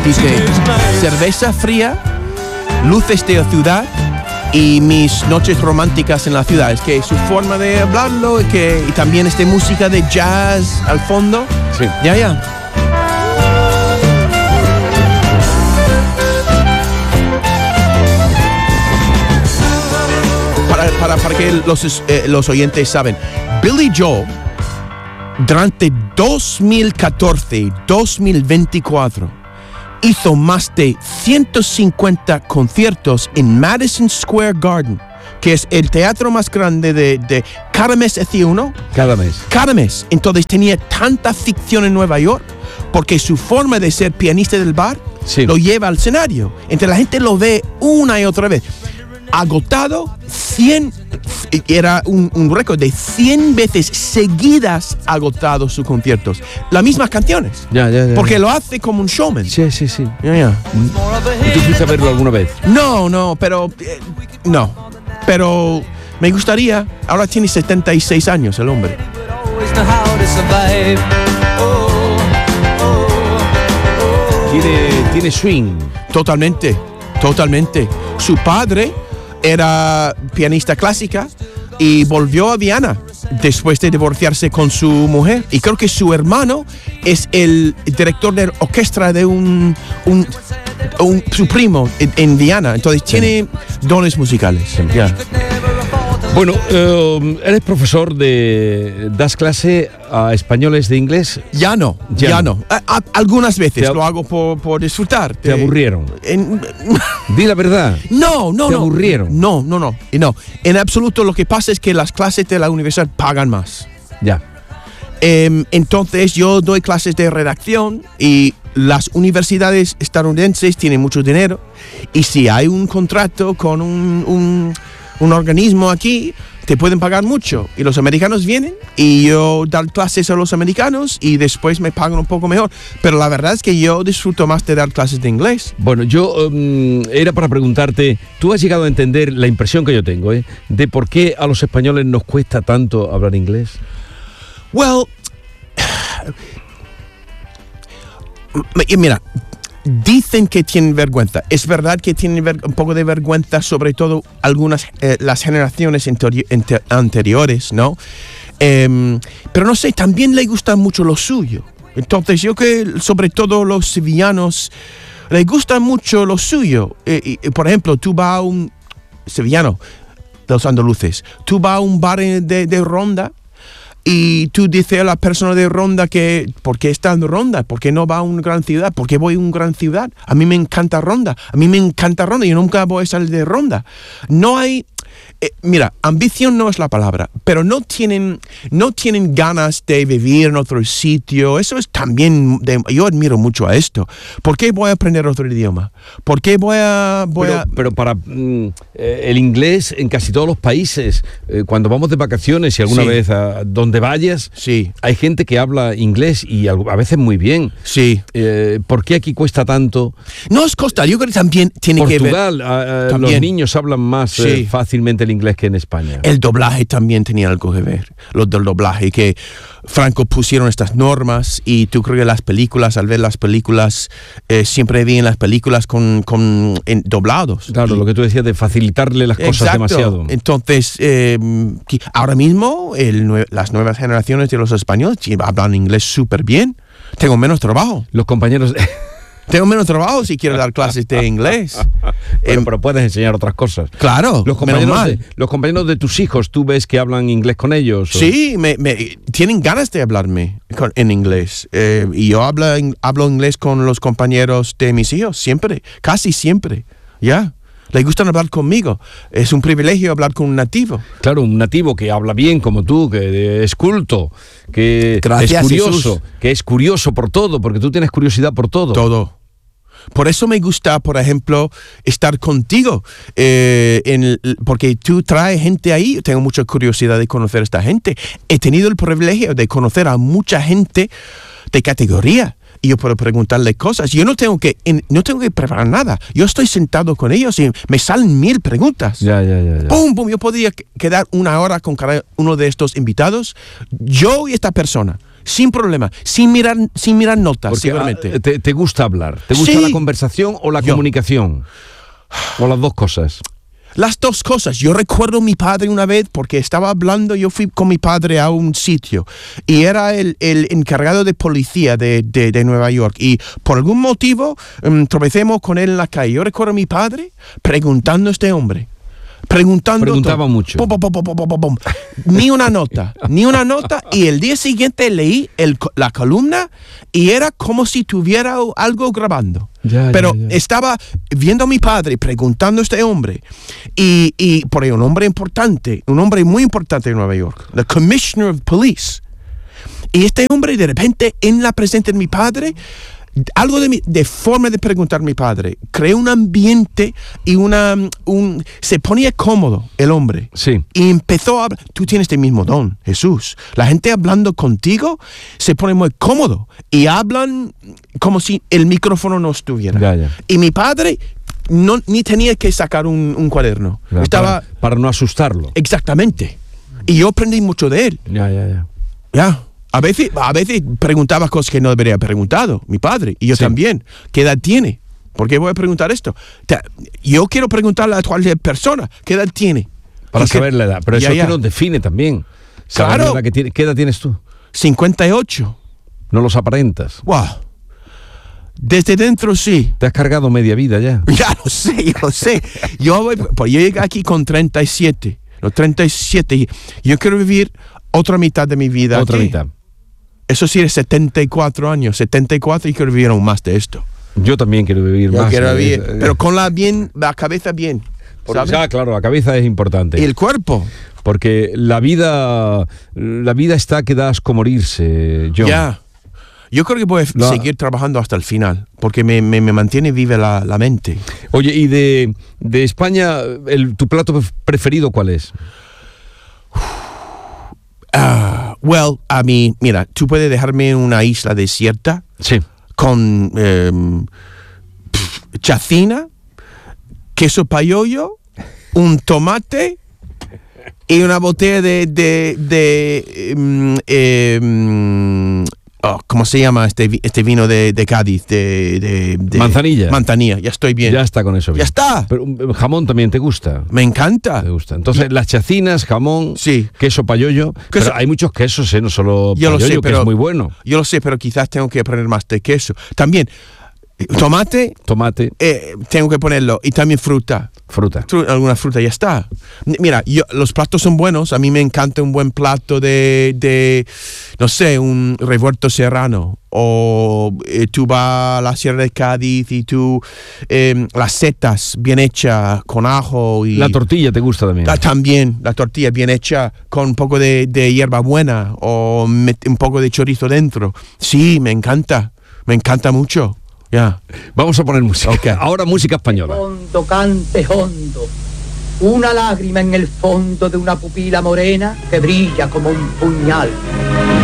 Dice, cerveza fría, luces de ciudad y mis noches románticas en la ciudad. Es que su forma de hablarlo y también música de jazz al fondo. Sí. Ya. Para que los oyentes saben, Billy Joel durante 2014 y 2024 hizo más de 150 conciertos en Madison Square Garden, que es el teatro más grande de cada mes hacía uno. Cada mes. Entonces tenía tanta ficción en Nueva York porque su forma de ser pianista del bar lo lleva al escenario. Entonces la gente lo ve una y otra vez. Agotado 100, era un récord de 100 veces seguidas agotado sus conciertos. Las mismas canciones. Ya. Porque lo hace como un showman. Sí. Ya. ¿Y tú fuiste a verlo alguna vez? No, pero me gustaría. Ahora tiene 76 años el hombre. Tiene swing. Totalmente. Su padre era pianista clásica y volvió a Viena después de divorciarse con su mujer. Y creo que su hermano es el director de orquesta de su primo en Viena. Entonces tiene dones musicales. Ya. Bueno, eres profesor ¿das clase a españoles de inglés? Ya no. Algunas veces lo hago por disfrutar. ¿Te aburrieron? Di la verdad. No. ¿Te aburrieron? No. En absoluto. Lo que pasa es que las clases de la universidad pagan más. Ya. Entonces yo doy clases de redacción y las universidades estadounidenses tienen mucho dinero y si hay un contrato con un organismo aquí, te pueden pagar mucho. Y los americanos vienen y yo dar clases a los americanos y después me pagan un poco mejor. Pero la verdad es que yo disfruto más de dar clases de inglés. Bueno, yo era para preguntarte, ¿tú has llegado a entender la impresión que yo tengo, de por qué a los españoles nos cuesta tanto hablar inglés? Well, mira, dicen que tienen vergüenza. Es verdad que tienen un poco de vergüenza, sobre todo las generaciones anteriores, ¿no? Pero no sé, también le gusta mucho lo suyo. Entonces yo que sobre todo los sevillanos les gusta mucho lo suyo. Por ejemplo, tú vas a un sevillano, los andaluces, tú vas a un bar de Ronda y tú dices a la persona de Ronda que ¿por qué está en Ronda? ¿Por qué no va a una gran ciudad? ¿Por qué voy a una gran ciudad? A mí me encanta Ronda. Yo nunca voy a salir de Ronda. No hay... mira, ambición no es la palabra, pero no tienen ganas de vivir en otro sitio. Eso es también, yo admiro mucho a esto. ¿Por qué voy a aprender otro idioma? ¿Por qué Pero para el inglés en casi todos los países, cuando vamos de vacaciones y alguna vez a donde vayas, hay gente que habla inglés y a veces muy bien. Sí. ¿Por qué aquí cuesta tanto? No es costa, yo creo que también tiene Portugal, que ver. Los niños hablan más fácilmente el inglés que en España. El doblaje también tenía algo que ver. Los del doblaje, que Franco pusieron estas normas y tú crees que las películas, al ver las películas, siempre veían las películas con doblados. Claro, lo que tú decías de facilitarle las cosas demasiado. Entonces, ahora mismo las nuevas generaciones de los españoles hablan inglés súper bien. Tengo menos trabajo. Los compañeros... Tengo menos trabajo si quiero dar clases de inglés. Pero puedes enseñar otras cosas. Claro, los compañeros de tus hijos, ¿tú ves que hablan inglés con ellos? Sí, tienen ganas de hablarme en inglés. Y yo hablo inglés con los compañeros de mis hijos, siempre, casi siempre. Ya. Les gustan hablar conmigo. Es un privilegio hablar con un nativo. Claro, un nativo que habla bien como tú, que es culto, que Gracias, es curioso, Jesús. Que es curioso por todo, porque tú tienes curiosidad por todo. Todo. Por eso me gusta, por ejemplo, estar contigo, porque tú traes gente ahí. Tengo mucha curiosidad de conocer a esta gente. He tenido el privilegio de conocer a mucha gente de categoría. Y yo puedo preguntarle cosas. Yo no tengo que preparar nada. Yo estoy sentado con ellos y me salen 1000 preguntas. Ya. ¡Pum! Yo podría quedar una hora con cada uno de estos invitados. Yo y esta persona. sin problema, sin mirar notas. Porque, seguramente. ¿te gusta hablar? ¿Te gusta la conversación o la comunicación? ¿O las dos cosas? Las dos cosas. Yo recuerdo a mi padre una vez, porque estaba hablando, yo fui con mi padre a un sitio y era el encargado de policía de Nueva York, y por algún motivo tropecemos con él en la calle. Yo recuerdo a mi padre preguntando a este hombre. Preguntaba mucho. Ni una nota. Y el día siguiente leí la columna y era como si tuviera algo grabando. Pero estaba viendo a mi padre preguntando a este hombre. Y por ahí un hombre muy importante en Nueva York, the Commissioner of Police. Y este hombre, de repente, en la presencia de mi padre, algo de forma de preguntar a mi padre creó un ambiente y se ponía cómodo el hombre. Sí. Y empezó a hablar. Tú tienes este mismo don, Jesús. La gente hablando contigo se pone muy cómodo y hablan como si el micrófono no estuviera. Ya. Y mi padre ni tenía que sacar un cuaderno. Ya, estaba para no asustarlo. Exactamente. Y yo aprendí mucho de él. Ya. A veces preguntaba cosas que no debería haber preguntado, mi padre, y yo también. ¿Qué edad tiene? ¿Por qué voy a preguntar esto? Yo quiero preguntarle a cualquier persona, ¿qué edad tiene? Para saber la edad, pero eso es que nos define también. Claro. ¿Qué edad tienes tú? 58. No los aparentas. Wow. Desde dentro sí. Te has cargado media vida ya. Ya lo sé. Yo llegué aquí con 37. Los 37. Yo quiero vivir otra mitad de mi vida. Otra aquí. mitad. Eso sí, es 74 años. 74 y quiero vivir aún más de esto. Yo también quiero vivir más. Quiero vivir, pero con la cabeza bien. Ya, claro, la cabeza es importante. Y el cuerpo. Porque la vida está que da asco morirse, John. Ya. Yo creo que voy a seguir trabajando hasta el final, porque me mantiene viva la mente. Oye, y de España, ¿tu plato preferido cuál es? A mí, mira, tú puedes dejarme en una isla desierta. Sí. Con chacina, queso payollo, un tomate y una botella ¿cómo se llama este vino de Cádiz? De Manzanilla. Manzanilla, ya estoy bien. Ya está con eso bien. Ya está. Pero jamón también te gusta. Me encanta. Te gusta. Entonces, las chacinas, jamón, queso payollo. Pero hay muchos quesos, no solo payollo, que es muy bueno. Yo lo sé, pero quizás tengo que poner más de queso. También, tomate. Tengo que ponerlo. Y también fruta. Alguna fruta, ya está. Mira, los platos son buenos. A mí me encanta un buen plato de no sé, un revuelto serrano. O tú vas a la Sierra de Cádiz y las setas bien hechas con ajo. Y la tortilla te gusta también. También, la tortilla bien hecha con un poco de hierbabuena o un poco de chorizo dentro. Sí, me encanta mucho. Ya. Vamos a poner música. Okay. Ahora música española. Hondo, cante hondo. Una lágrima en el fondo de una pupila morena que brilla como un puñal.